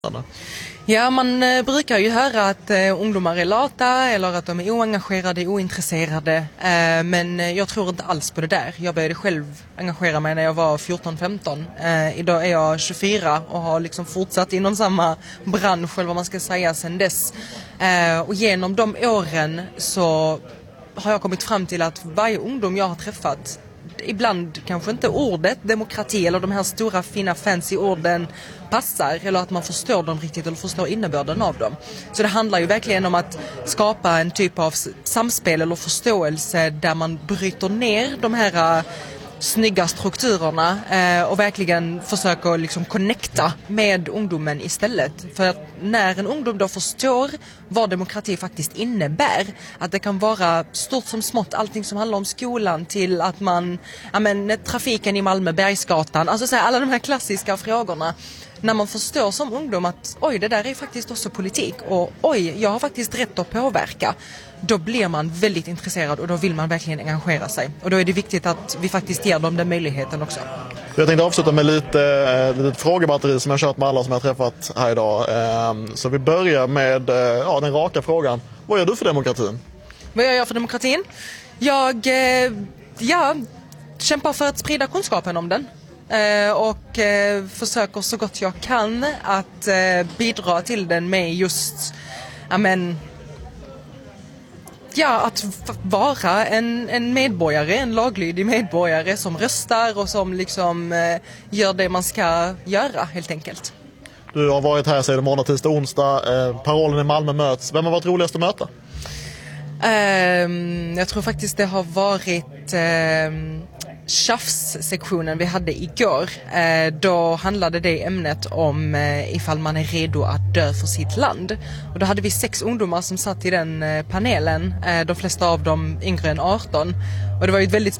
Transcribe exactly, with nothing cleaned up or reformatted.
Ja, man eh, brukar ju höra att eh, ungdomar är lata eller att de är oengagerade, ointresserade. Eh, men jag tror inte alls på det där. Jag började själv engagera mig när jag var fjorton femton. Eh, idag är jag tjugofyra och har liksom fortsatt inom samma bransch, eller vad man ska säga, sedan dess. Eh, och genom de åren så har jag kommit fram till att varje ungdom jag har träffat, ibland kanske inte ordet demokrati eller de här stora fina fancy orden passar, eller att man förstår dem riktigt eller förstår innebörden av dem. Så det handlar ju verkligen om att skapa en typ av samspel eller förståelse där man bryter ner de här uh, snygga strukturerna uh, och verkligen försöker liksom connecta med ungdomen istället. För att när en ungdom då förstår vad demokrati faktiskt innebär, att det kan vara stort som smått, allting som handlar om skolan till att man, ja men, trafiken i Malmö, Bergsgatan, alltså så här, alla de här klassiska frågorna. När man förstår som ungdom att oj, det där är faktiskt också politik och oj, jag har faktiskt rätt att påverka, då blir man väldigt intresserad och då vill man verkligen engagera sig. Och då är det viktigt att vi faktiskt ger dem den möjligheten också. Jag tänkte avsluta med lite, lite frågebatteri som jag har kört med alla som jag har träffat här idag. Så vi börjar med ja, den raka frågan. Vad gör du för demokratin? Vad gör jag för demokratin? Jag ja, kämpar för att sprida kunskapen om den. Och eh, försöker så gott jag kan att eh, bidra till den med just amen, ja, att f- vara en, en medborgare, en laglydig medborgare som röstar och som liksom eh, gör det man ska göra helt enkelt. Du har varit här sedan måndag, tisdag, onsdag. Eh, parollen i Malmö möts. Vem har varit roligast att möta? Um, jag tror faktiskt det har varit um, tjafssektionen vi hade igår. Uh, då handlade det ämnet om uh, ifall man är redo att dö för sitt land. Och då hade vi sex ungdomar som satt i den uh, panelen. Uh, de flesta av dem yngre än arton. Och det var ju ett väldigt